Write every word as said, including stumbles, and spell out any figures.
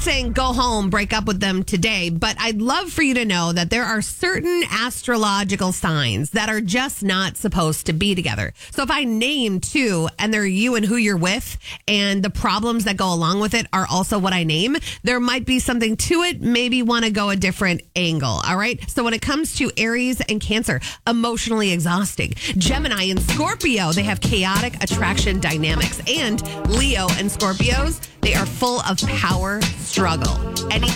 saying go home, break up with them today, but I'd love for you to know that there are certain astrological signs that are just not supposed to be together. So if I name two and they're you and who you're with, and the problems that go along with it are also what I name, there might be something to it. Maybe want to go a different angle. All right. So when it comes to Aries and Cancer, emotionally exhausting. Gemini and Scorpio, they have chaotic attraction dynamics. And Leo and Scorpios, they are full of power struggle. Anything